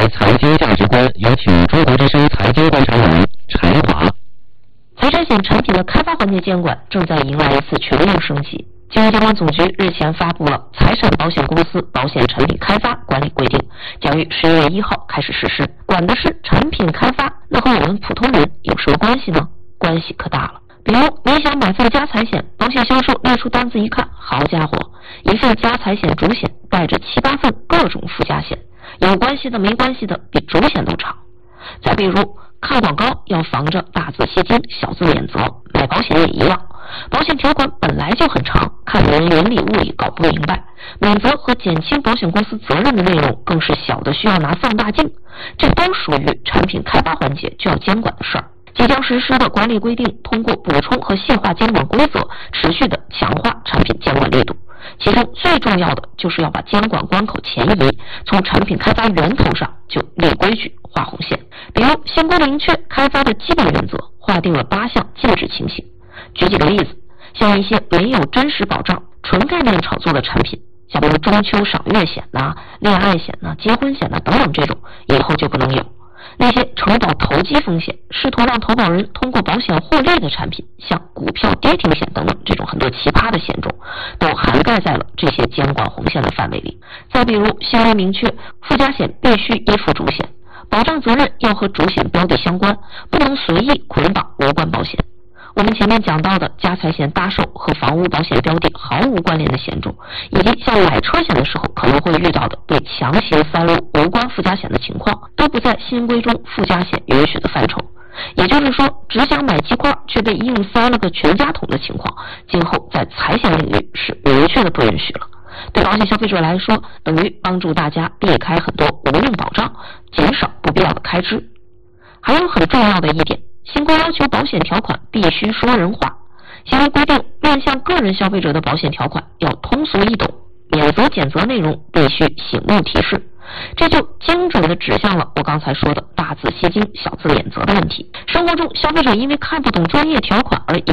解财经价值观，有请中国之声财经观察员陈华。 财产险产品的开发环节监管正在迎来一次全面升级。金融监管总局日前发布了《财产保险公司保险产品开发管理规定》，将于11月1号开始实施，管的是产品开发，那和我们普通人有什么关系呢？关系可大了。比如你想买份家财险，保险销售列出单子一看，好家伙，一份家财险主险带着7、8份各种附加险，有关系的没关系的比主险都长。再比如看广告要防着大字吸金小字免责，买保险也一样，保险条款本来就很长，看人云里雾里搞不明白，免责和减轻保险公司责任的内容更是小的需要拿放大镜，这都属于产品开发环节就要监管的事儿。即将实施的管理规定通过补充和细化监管规则，持续的强化产品监管力度。其中最重要的就是要把监管关口前移，从产品开发源头上就立规矩、画红线。比如先规明确开发的基本原则，划定了8项禁止情形。举几个例子，像一些没有真实保障、纯概念炒作的产品，像比如中秋赏月险恋爱险结婚险等等，这种以后就不能有。那些承保投机风险，试图让投保人通过保险获利的产品，像股票跌停险等等这种很多奇葩的险种，都涵盖在了这些监管红线的范围里。再比如相应明确，附加险必须依附主险，保障责任要和主险标的相关，不能随意捆绑无关保险。我们前面讲到的家财险搭售和房屋保险标的毫无关联的险种，以及像买车险的时候可能会遇到的被强行塞入无关附加险的情况，都不在新规中附加险允许的范畴。也就是说，只想买鸡块却被硬塞了个全家桶的情况，今后在财险领域是明确的不允许了。对保险消费者来说，等于帮助大家避开很多无用保障，减少不必要的开支。还有很重要的一点，新规要求保险条款必须说人话，新规规定面向个人消费者的保险条款要通俗易懂，免责减责内容必须醒目提示，这就精准地指向了我刚才说的大字吸金小字免责的问题。生活中消费者因为看不懂专业条款而